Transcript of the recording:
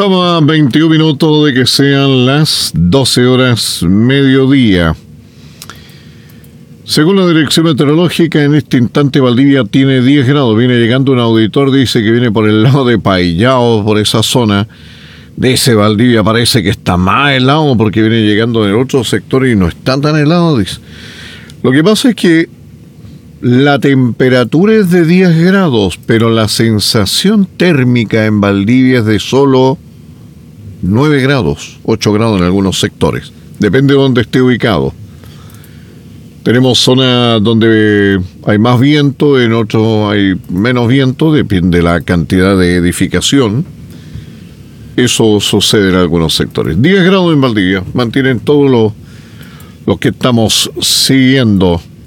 Estamos a 21 minutos de que sean las 12 horas mediodía. Según la Dirección Meteorológica, en este instante Valdivia tiene 10 grados. Viene llegando un auditor, dice que viene por el lado de Paillao, por esa zona. De ese Valdivia parece que está más helado porque viene llegando de otros sectores y no está tan helado, dice. Lo que pasa es que la temperatura es de 10 grados, pero la sensación térmica en Valdivia es de solo 9 grados, 8 grados en algunos sectores. Depende de dónde esté ubicado. Tenemos zonas donde hay más viento, en otros hay menos viento, depende de la cantidad de edificación. Eso sucede en algunos sectores. 10 grados en Valdivia, mantienen todos los que estamos siguiendo